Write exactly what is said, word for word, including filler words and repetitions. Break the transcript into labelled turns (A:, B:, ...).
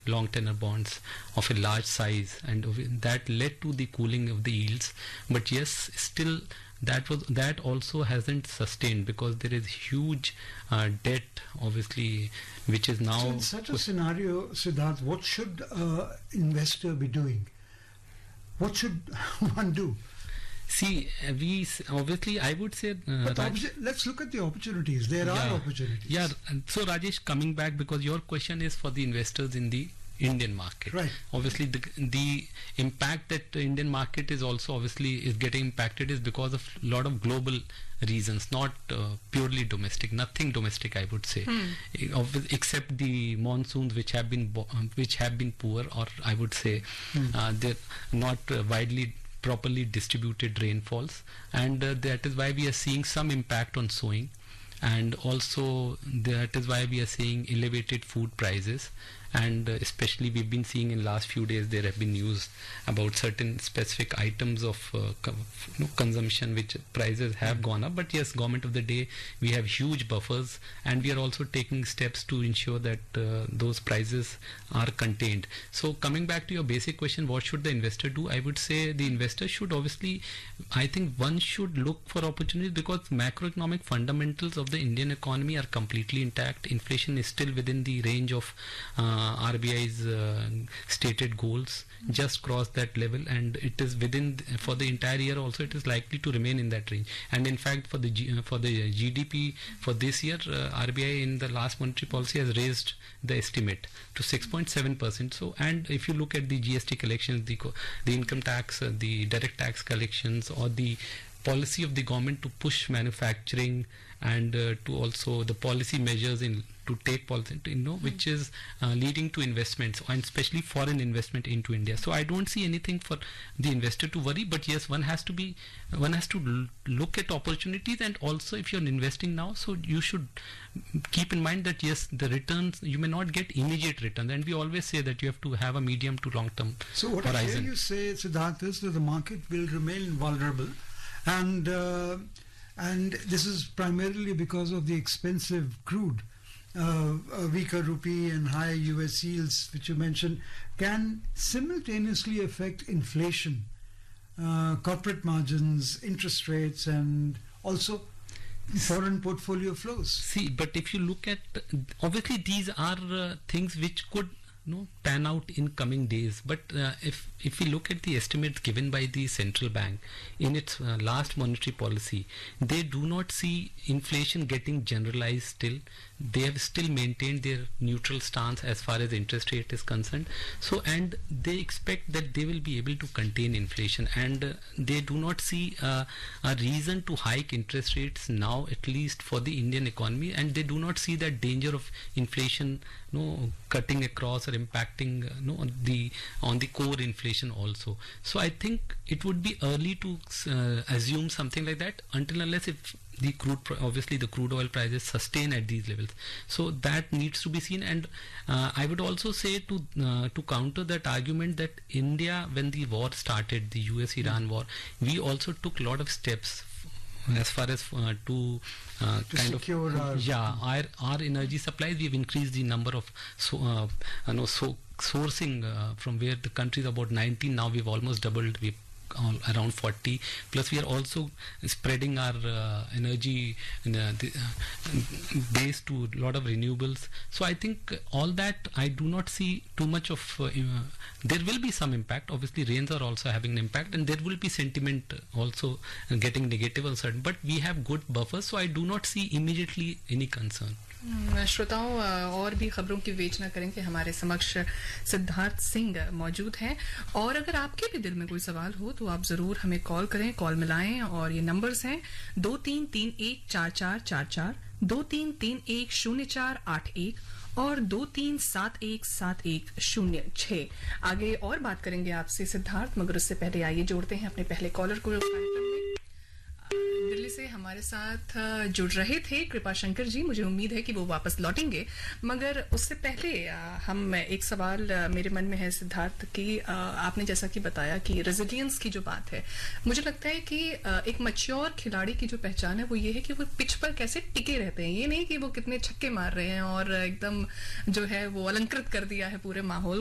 A: long tenor bonds of a large size, and that led to the cooling of the yields. But yes, still that was that also hasn't sustained, because there is huge uh, debt, obviously, which is now.
B: So in such a scenario, Siddharth, what should uh, investor be doing? What should one do?
A: See, we obviously, I would say. Uh,
B: but Raj- let's look at the opportunities. There
A: yeah,
B: are opportunities.
A: Yeah. So Rajesh, coming back, because your question is for the investors in the Indian market.
B: Right.
A: Obviously, the the impact that the Indian market is also obviously is getting impacted is because of a lot of global reasons, not uh, purely domestic. Nothing domestic, I would say, mm. except the monsoons, which have been bo- which have been poor, or I would say mm. uh, they're not uh, widely. properly distributed rainfalls, and uh, that is why we are seeing some impact on sowing, and also that is why we are seeing elevated food prices, and uh, especially we've been seeing in last few days there have been news about certain specific items of uh, co- you know, consumption which prices have mm-hmm. gone up. But yes, government of the day, we have huge buffers, and we are also taking steps to ensure that uh, those prices are contained. So coming back to your basic question, what should the investor do? I would say the investor should obviously, I think one should look for opportunities, because macroeconomic fundamentals of the Indian economy are completely intact. Inflation is still within the range of uh, R B I's uh, stated goals, just crossed that level, and it is within for the entire year also it is likely to remain in that range. And in fact, for the G, for the G D P for this year, uh, R B I in the last monetary policy has raised the estimate to six point seven percent. So, and if you look at the G S T collections, the the income tax, uh, the direct tax collections, or the policy of the government to push manufacturing, and uh, to also the policy measures in to take policy, you know, mm. which is uh, leading to investments, and especially foreign investment into India. So I don't see anything for the investor to worry. But yes, one has to be, one has to l- look at opportunities, and also if you're investing now, so you should keep in mind that yes, the returns, you may not get immediate returns, and we always say that you have to have a medium to long term
B: so what
A: horizon.
B: I hear you say, Siddharth, is that the market will remain vulnerable, and uh, and this is primarily because of the expensive crude. Uh, a weaker rupee and higher U S yields, which you mentioned, can simultaneously affect inflation, uh, corporate margins, interest rates, and also foreign portfolio flows.
A: See, but if you look at, obviously these are uh, things which could no pan out in coming days. But uh, if if we look at the estimates given by the central bank in its uh, last monetary policy, they do not see inflation getting generalized still. They have still maintained their neutral stance as far as interest rate is concerned. So, and they expect that they will be able to contain inflation, and uh, they do not see uh, a reason to hike interest rates now, at least for the Indian economy, and they do not see that danger of inflation, you know, cutting across or impacting, uh, you know, on the on the core inflation also. So I think it would be early to uh, assume something like that, until unless if the crude, obviously the crude oil prices sustain at these levels. So that needs to be seen. And uh, I would also say to uh, to counter that argument that India, when the war started, the U S Iran war, we also took a lot of steps as far as uh, to, uh,
B: to
A: kind
B: secure
A: of
B: our
A: yeah our our energy supplies. We've increased the number of so uh, you know so sourcing uh, from where the country is about nineteen, now we've almost doubled. We've all around forty, plus we are also spreading our uh, energy in, uh, the, uh, base to a lot of renewables. So I think all that, I do not see too much of uh, uh, there will be some impact. Obviously rains are also having an impact, and there will be sentiment also getting negative on certain, but we have good buffers, so I do not see immediately any concern.
C: श्रोताओं और भी खबरों की विवेचना करेंगे। हमारे समक्ष सिद्धार्थ सिंह मौजूद हैं, और अगर आपके भी दिल में कोई सवाल हो तो आप जरूर हमें कॉल करें, कॉल मिलाएं। और ये नंबर्स हैं दो तीन तीन एक चार चार चार चार, दो तीन तीन एक शून्य चार आठ एक और दो तीन सात एक सात एक शून्य छह। आगे और बात करेंगे आपसे सिद्धार्थ, मगर उससे पहले आइए जोड़ते हैं अपने पहले कॉलर को कार्यक्रम में। दिल्ली से हमारे साथ अ, जुड़ रहे थे कृपा शंकर जी। मुझे उम्मीद है कि वो वापस लौटेंगे, मगर उससे पहले अ, हम एक सवाल अ, मेरे मन में है सिद्धार्थ की। अ, आपने जैसा कि बताया कि रेजिलियंस की जो बात है, मुझे लगता है कि अ, एक मैच्योर खिलाड़ी की जो पहचान है वो ये है कि वो पिच पर कैसे टिके रहते हैं। ये नहीं कि वो कितने छक्के मार रहे हैं और एकदम जो है वो अलंकृत कर दिया है पूरे माहौल